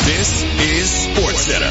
This is SportsCenter.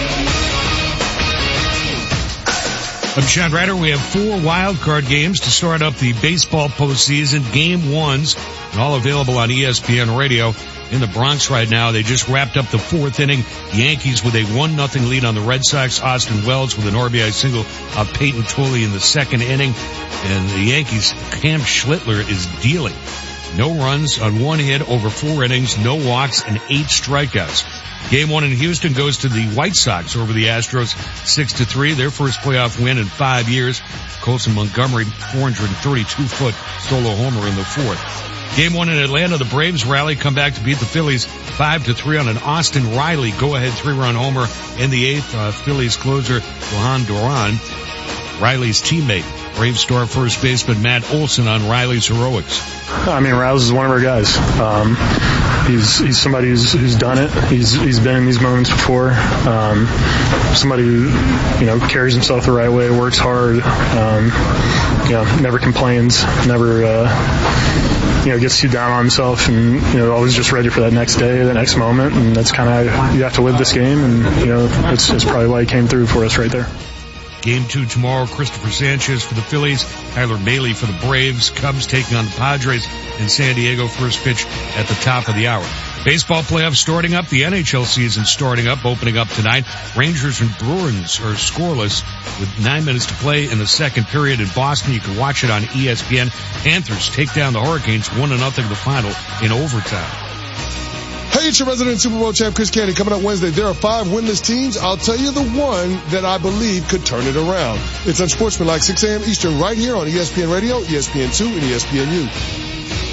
I'm Sean Ryder. We have 4 wild card games to start up the baseball postseason. Game 1s, and all available on ESPN Radio. In the Bronx right now, they just wrapped up the 4th inning. Yankees with a 1-0 lead on the Red Sox. Austin Wells with an RBI single of Peyton Tooley in the 2nd inning. And the Yankees, Cam Schlittler is dealing. No runs on 1 hit over 4 innings, no walks, and 8 strikeouts. Game 1 in Houston goes to the White Sox over the Astros 6-3, their first playoff win in 5 years. Colson Montgomery, 432-foot solo homer in the 4th. Game 1 in Atlanta, the Braves rally, come back to beat the Phillies 5-3 on an Austin Riley go-ahead 3-run homer in the 8th. Phillies closer Johan Duran, Riley's teammate, Brave star first baseman Matt Olson on Riley's heroics. I mean, Riles is one of our guys. He's somebody who's done it. He's been in these moments before. Somebody who, carries himself the right way, works hard, never complains, never, gets too down on himself, and, always just ready for that next day, the next moment. And that's kind of how you have to live this game. And, it's probably why he came through for us right there. Game 2 tomorrow, Christopher Sanchez for the Phillies, Tyler Mahle for the Braves, Cubs taking on the Padres in San Diego, first pitch at the top of the hour. Baseball playoffs starting up, the NHL season starting up, opening up tonight. Rangers and Bruins are scoreless with 9 minutes to play in the second period in Boston. You can watch it on ESPN. Panthers take down the Hurricanes 1-0 the final in overtime. Hey, it's your resident Super Bowl champ, Chris Candy. Coming up Wednesday, there are 5 winless teams. I'll tell you the one that I believe could turn it around. It's Unsportsmanlike, 6 a.m. Eastern, right here on ESPN Radio, ESPN2, and ESPNU.